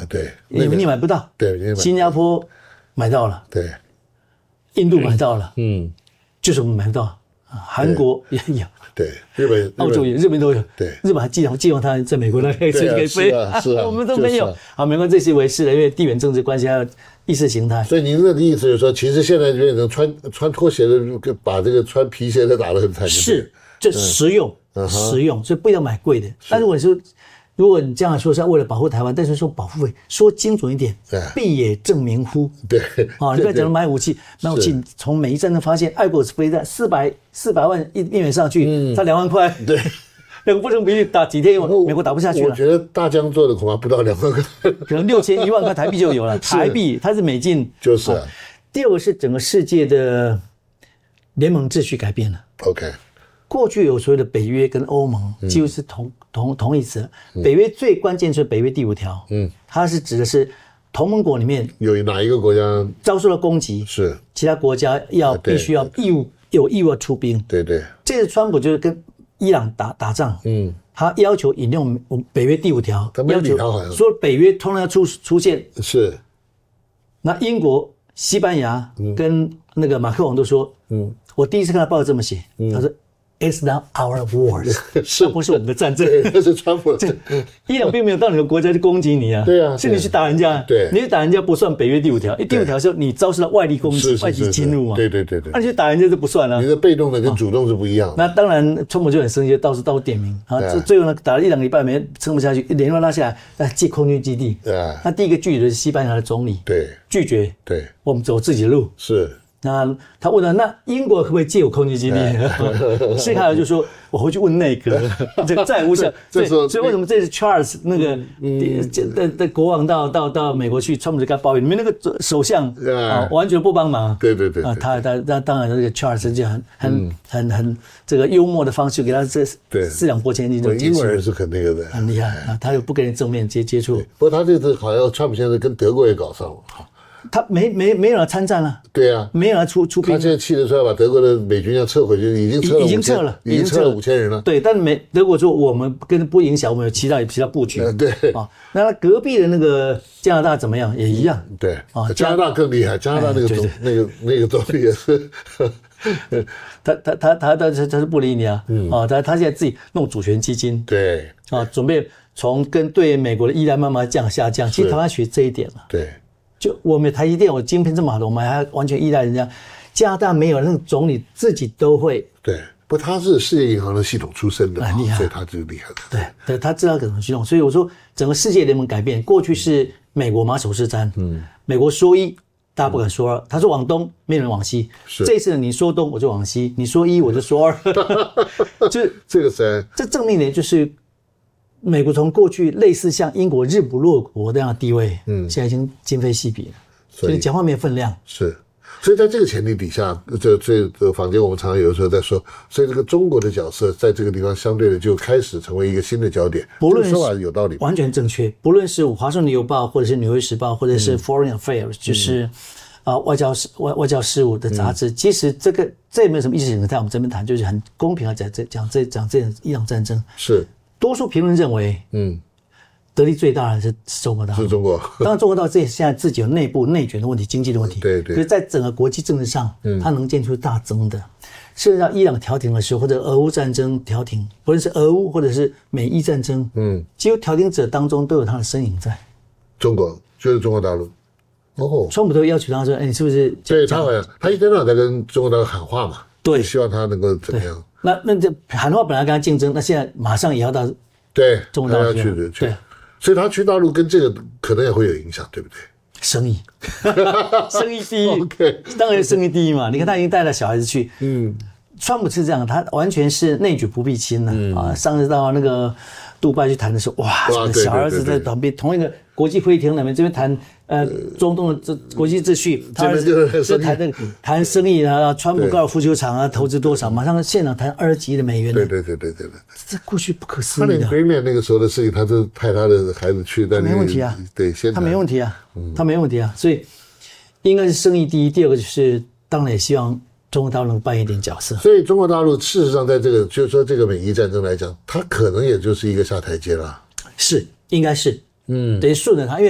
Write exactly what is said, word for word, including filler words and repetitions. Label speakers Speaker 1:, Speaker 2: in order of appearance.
Speaker 1: 对，那个、
Speaker 2: 你你买不到。
Speaker 1: 对，
Speaker 2: 新加坡买到了，
Speaker 1: 对，
Speaker 2: 印度买到了，
Speaker 1: 嗯，
Speaker 2: 就是我们买不到。韩国也有，
Speaker 1: 对，日本、
Speaker 2: 澳洲也，日本都有，
Speaker 1: 对，
Speaker 2: 日本还寄寄望他在美国那可以可以飞，
Speaker 1: 啊是啊，
Speaker 2: 我们都没有。
Speaker 1: 就是啊、
Speaker 2: 好，没关系，这是维持了，因为地缘政治关系还有意识形态。
Speaker 1: 所以您的意思就是说，其实现在变成穿穿拖鞋的，把这个穿皮鞋的打得很惨。
Speaker 2: 是，这实用，
Speaker 1: 嗯、
Speaker 2: 实用，所以不要买贵的。但如果你说，如果你这样说是为了保护台湾，但是说保护费，说精准一点，必也正名乎？
Speaker 1: 对，
Speaker 2: 啊，你不要讲买武器，买武器从美伊战争发现，爱国者飞弹四百四百万一一元上去，才两万块，
Speaker 1: 对，
Speaker 2: 两个不成比例，打几天美国打不下去了。
Speaker 1: 我觉得大疆做的恐怕不到两万块，
Speaker 2: 可能六千一万块台币就有了，台币它是美金，
Speaker 1: 就是啊。
Speaker 2: 第二个是整个世界的联盟秩序改变了。
Speaker 1: OK。
Speaker 2: 过去有所谓的北约跟欧盟，几乎是同、嗯、同同义词。北约最关键是北约第五条，嗯，它是指的是同盟国里面
Speaker 1: 有哪一个国家
Speaker 2: 遭受了攻击，
Speaker 1: 是
Speaker 2: 其他国家要必须要义务有义务要出兵。
Speaker 1: 对对，
Speaker 2: 这次川普就是跟伊朗打打仗，嗯，他要求引用北约第五条，
Speaker 1: 要求
Speaker 2: 说北约通常要出出现。
Speaker 1: 是，
Speaker 2: 那英国、西班牙跟那个马克龙都说，嗯，我第一次看到报纸这么写，嗯、他说。It's not our wars，
Speaker 1: 是
Speaker 2: 不是我们的战争？
Speaker 1: 那是川普。
Speaker 2: 伊朗并没有到你的国家去攻击你啊，
Speaker 1: 对啊，
Speaker 2: 是你去打人家，
Speaker 1: 对，
Speaker 2: 你去打人家不算北约第五条，因为第五条是你遭受到外力攻击、外敌侵入嘛，
Speaker 1: 对对对对，
Speaker 2: 那你去打人家就不算了。
Speaker 1: 你的被动的跟主动是不一样的。
Speaker 2: 那当然，川普就很生气，到处到处点名啊，最后呢打了一两个礼拜没撑不下去，联络拉下来，那借空军基地。那第一个拒绝的是西班牙的总理，
Speaker 1: 对，
Speaker 2: 拒绝，
Speaker 1: 对，
Speaker 2: 我们走自己的路。
Speaker 1: 是。
Speaker 2: 那他问了，那英国可不可以借我空军基地？施凯尔就说：“我回去问内阁，这个再无效。”所以，所以为什么这次 Charles 那个的的国王到到到美国去，川普就跟他抱怨，你们那个首相啊完全不帮忙。
Speaker 1: 对对对
Speaker 2: 啊，他他他当然这个 Charles 就很很很很这个幽默的方式给他这四两拨千斤就结束。
Speaker 1: 英国人是很那个的，
Speaker 2: 很厉害啊，他又不跟人正面接接触。
Speaker 1: 不过他这次好像川普现在跟德国也搞上了。
Speaker 2: 他没没没有人参战了，
Speaker 1: 对啊，
Speaker 2: 没有人出出兵。
Speaker 1: 他现在气得出来把德国的美军要撤回去，已经撤了，
Speaker 2: 已经撤了，
Speaker 1: 已经撤了五千人了。
Speaker 2: 对，但美德国说我们跟不影响，我们有其他其他布局。
Speaker 1: 呃、对
Speaker 2: 啊，那隔壁的那个加拿大怎么样？也一样。
Speaker 1: 对啊，加拿大更厉害，加拿大那个总、哎、那个那个总理也是。
Speaker 2: 他他他他他他是不理你啊，嗯、啊，他他现在自己弄主权基金，
Speaker 1: 对
Speaker 2: 啊，准备从跟对美国的依赖慢慢降下降。其实台湾学这一点了，
Speaker 1: 对。
Speaker 2: 就我们台积电，我晶片这么好的，我们还完全依赖人家。加拿大没有，那个总理自己都会。
Speaker 1: 对，不，他是世界银行的系统出身的，
Speaker 2: 很厉害，
Speaker 1: 所以他就厉害的。
Speaker 2: 对，对，他知道怎么去弄。所以我说，整个世界联盟改变，过去是美国马首是瞻，嗯，美国说一，大家不敢说二，他说往东，没有人往西。
Speaker 1: 是，
Speaker 2: 这次你说东，我就往西；你说一，我就说二。就
Speaker 1: 这个是
Speaker 2: 这证明呢，就是。美国从过去类似像英国日不落国这样的地位，嗯，现在已经今非昔比了，所以讲话没有分量。
Speaker 1: 是，所以在这个前提底下，这这个坊间我们常常有的时候在说，所以这个中国的角色在这个地方相对的就开始成为一个新的焦点。
Speaker 2: 不论是
Speaker 1: 说法有道理，
Speaker 2: 完全正确。不论是华盛顿邮报，或者是纽约时报，或者是 Foreign Affairs，、嗯、就是啊、呃、外交事外外交事务的杂志，嗯、其实这个这也没有什么意识形态，我们这边谈就是很公平的讲这讲这讲这伊朗战争
Speaker 1: 是。
Speaker 2: 多数评论认为，嗯，得利最大的是中国大陆，
Speaker 1: 是中国。
Speaker 2: 当然，中国大陆这现在自己有内部内卷的问题、经济的问题，
Speaker 1: 对对。
Speaker 2: 可是，在整个国际政治上，嗯，它能见出大增的。甚至到伊朗调停的时候，或者俄乌战争调停，不论是俄乌或者是美伊战争，嗯，几乎调停者当中都有他的身影在。
Speaker 1: 中国就是中国大陆。哦，
Speaker 2: 川普都要求他说：“哎，你是不是？”
Speaker 1: 对，他好像他一天到晚在跟中国大陆喊话嘛，
Speaker 2: 对，
Speaker 1: 希望他能够怎么样。
Speaker 2: 那那这喊话本来跟他竞争，那现在马上也要到
Speaker 1: 对
Speaker 2: 中国大陆
Speaker 1: 去
Speaker 2: 去，
Speaker 1: 对，所以他去大陆跟这个可能也会有影响，对不对？
Speaker 2: 生意，生意第一，
Speaker 1: okay.
Speaker 2: 当然生意第一嘛。你看他已经带了小孩子去，嗯，川普是这样，他完全是内举不避亲了、嗯、啊。上次到那个杜拜去谈的时候，哇，哇这个小儿子在旁边，同一个国际会议厅里面这边谈。呃，中东的这国际秩序，他儿子是谈那个谈生意啊，川普高尔夫球场啊，投资多少，马上现场谈二十亿的美元。
Speaker 1: 对对对对对对，
Speaker 2: 这过去不可思议的。
Speaker 1: 他连 Greenland 那个时候的事情，他都派他的孩子去，但
Speaker 2: 没问题啊，
Speaker 1: 对，先
Speaker 2: 他没问题啊，他没问题啊，所以应该是生意第一，第二个就是当然也希望中国大陆能扮演一点角色。
Speaker 1: 所以中国大陆事实上在这个就是说这个美伊战争来讲，它可能也就是一个下台阶了。
Speaker 2: 是，应该是，嗯，等于顺着他，因为。